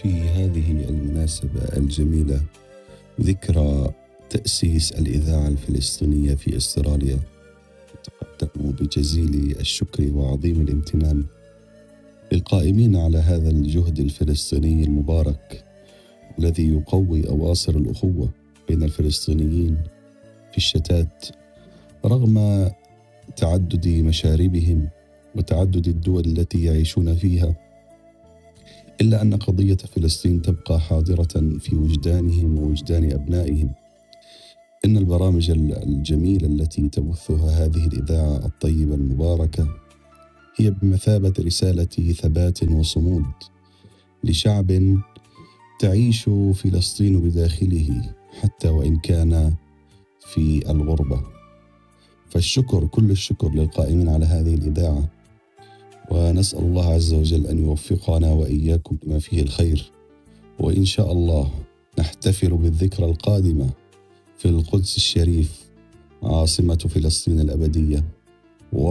في هذه المناسبة الجميلة ذكرى تأسيس الإذاعة الفلسطينية في أستراليا. أتقدم بجزيل الشكر وعظيم الامتنان للقائمين على هذا الجهد الفلسطيني المبارك الذي يقوي أواصر الأخوة بين الفلسطينيين في الشتات رغم تعدد مشاربهم وتعدد الدول التي يعيشون فيها، إلا أن قضية فلسطين تبقى حاضرة في وجدانهم ووجدان أبنائهم. إن البرامج الجميلة التي تبثها هذه الإذاعة الطيبة المباركة هي بمثابة رسالة ثبات وصمود لشعب تعيش فلسطين بداخله حتى وإن كان في الغربة. فالشكر، كل الشكر للقائمين على هذه الإذاعة، ونسأل الله عز وجل أن يوفقنا وإياكم بما فيه الخير. وإن شاء الله نحتفل بالذكرى القادمة في القدس الشريف عاصمة فلسطين الأبدية.